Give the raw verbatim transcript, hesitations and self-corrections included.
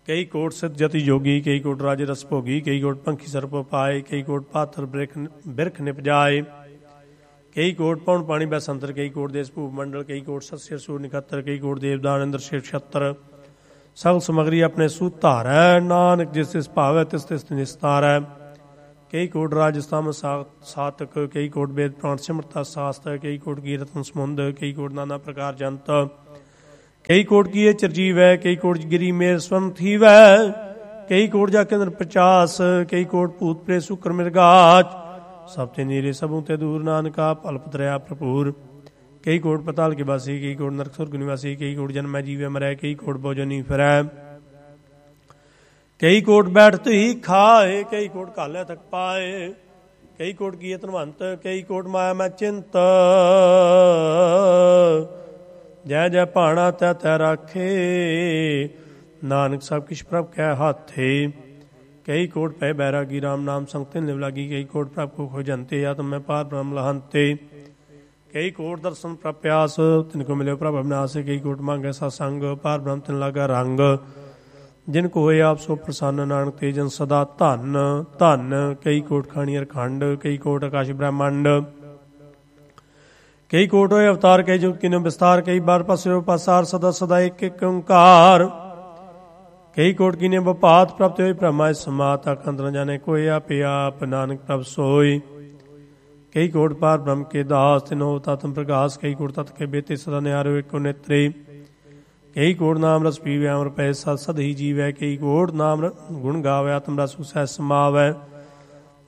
ਕਈ ਕੋਟ ਸਿੱਧ ਜਤੀ ਜੋਗੀ, ਕਈ ਕੋਟ ਰਾਜ ਰਸ ਭੋਗੀ, ਕਈ ਕੋਟ ਪੰਖੀ ਸਰਪ ਪਾਏ, ਕਈ ਕੋਟ ਪਾਥਰ ਬਿਰਖ ਬਿਰਖ ਨਿਪਜਾਏ, ਕਈ ਕੋਟ ਪੌਣ ਪਾਣੀ ਬੈਸੰਤਰ, ਕਈ ਕੋਟ ਦੇਸ ਭੂਪ ਮੰਡਲ, ਕਈ ਕੋਟ ਸਤਸਿਰ ਸੂਰ ਨਿਖੱਤਰ, ਕਈ ਕੋਟ ਦੇਵਦਾਨ ਇੰਦਰ ਸ਼ਿਵ ਛੱਤਰ, ਸਗਲ ਸਮਗਰੀ ਆਪਣੇ ਸੂਤ ਧਾਰੈ, ਨਾਨਕ ਜਿਸ ਤਿਸ ਭਾਵੈ ਤਿਸ ਤਿਸ ਨਿਸਤਾਰੈ। ਕਈ ਕੋਟ ਰਾਜ ਸਤੰਭ ਸਾਤਕ, ਕਈ ਕੋਟ ਵੇਦ ਪ੍ਰਾਣ ਸਿਮਰਤਾ ਸਾਸਤ, ਕਈ ਕੋਟ ਕੀ ਰਤਨ ਸਮੁੰਦ, ਕਈ ਕੋਟ ਨਾਨਾ ਪ੍ਰਕਾਰ ਜੰਤ, ਕਈ ਕੋਟ ਕੀਏ ਚਰਜੀਵੈ, ਕਈ ਕੋਟ ਗਿਰੀ ਮੇਰ ਸਵਰਨ ਥੀਵੈ, ਕਈ ਕੋਟ ਜਾ ਕੇਂਦਰ ਪਚਾਸ, ਕਈ ਕੋਟ ਭੂਤ ਪ੍ਰੇਤ ਸ਼ੁਕਰ ਮਿਰਗਾਚ, ਸਭ ਤੇ ਨੀਰੇ ਸਭੂ ਤੇ ਦੂਰ, ਨਾਨਕਾ ਪਲਪ ਦਰਿਆ ਭਰਪੂਰ। ਕਈ ਕੋਟ ਪਤਾਲ ਕੇ ਵਾਸੀ, ਕਈ ਕੋਟ ਨਰਕ ਸੁਰਗ ਨਿਵਾਸੀ, ਕਈ ਕੋਟ ਜਨਮੈ ਜੀਵੈ ਮਰੈ, ਕਈ ਕੋਟ ਭੋਜਨੀ ਫਿਰੈ, ਕਈ ਕੋਟ ਬੈਠ ਧੀ ਖਾਏ, ਕਈ ਕੋਟ ਘਾਲੇ ਤੱਕ ਪਾਏ, ਕਈ ਕੋਟ ਕੀਏ ਧਨਵੰਤ, ਕਈ ਕੋਟ ਮਾਇਆ ਮੈਂ ਚਿੰਤ, ਜੈ ਜੈ ਭਾਣਾ ਤੈ ਤੈ ਰਾਖੇ, ਨਾਨਕ ਸਭ ਕਿਛ ਪ੍ਰਭ ਕੈ ਹਾਥੇ। ਕਈ ਕੋਟ ਪੈ ਬੈਰਾਗੀ, ਰਾਮ ਨਾਮ ਸੰਗਤਿ ਲਿਵ ਲਾਗੀ, ਕਈ ਕੋਟ ਪ੍ਰਭ ਕੋ ਖੋਜੰਤੇ, ਆਤਮ ਮੈਂ ਪਾਰ ਬ੍ਰਹਮ ਲਹੰਤੇ, ਕਈ ਕੋਟ ਦਰਸ਼ਨ ਪ੍ਰਭ ਪਿਆਸ, ਤਿਨ ਕੋ ਮਿਲਿਓ ਪ੍ਰਭ ਅਵਿਨਾਸ਼, ਕਈ ਕੋਟ ਮੰਗੈ ਸਤਸੰਗ, ਪਾਰ ਬ੍ਰਹਮ ਤਿਨ ਲਾਗਾ ਰੰਗ, ਜਿਨ ਕੋ ਹੋਏ ਆਪ ਸੋ ਪ੍ਰਸੰਨ, ਨਾਨਕ ਤੇ ਜਨ ਸਦਾ ਧਨ ਧਨ। ਕਈ ਕੋਟ ਖਾਣੀ ਅਰਖੰਡ, ਕਈ ਕੋਟ ਆਕਾਸ਼ ਬ੍ਰਹਮੰਡ, ਕਈ ਕੋਟ ਹੋਏ ਅਵਤਾਰ, ਕਈ ਜੁਗ ਕਿਨੋ ਵਿਸਤਾਰ, ਕਈ ਬਾਰ ਪਸਿਓ ਪਾਸਾਰ, ਸਦਾ ਸਦਾ ਇੱਕ ਇੱਕ ਓੰਕਾਰ, ਕਈ ਕੋਟ ਕੀਨੇ ਬਪਾਤ, ਪ੍ਰਾਪਤ ਹੋਏ ਬ੍ਰਹਮਾ ਸਮਾਤ, ਆਖੰਤ ਨ ਜਾਣੇ ਕੋਇ, ਆਪੇ ਆਪ ਨਾਨਕ ਪ੍ਰਭ ਸੋਈ। ਕਈ ਕੋਟ ਪਾਰ ਬ੍ਰਹਮ ਕੇ ਦਾਸ, ਤਿਨ ਹੋ ਤਤਮ ਪ੍ਰਕਾਸ਼, ਕਈ ਕੋਟ ਤਤ ਕੇ ਬੇਤੇ ਸਦਾ ਨਿਆਰੋ ਇੱਕੋ ਨੇਤਰੇ, ਕਈ ਕੋਟ ਨਾਮ ਰਸ ਪੀਵੈ ਅਮਰ ਪੈ ਸਦ ਸਦ ਹੀ ਜੀਵੈ, ਕਈ ਕੋਟ ਨਾਮ ਗੁਣ ਗਾਵੈ ਆਤਮ ਰਸ ਸਹਿ ਸਮਾਵੈ।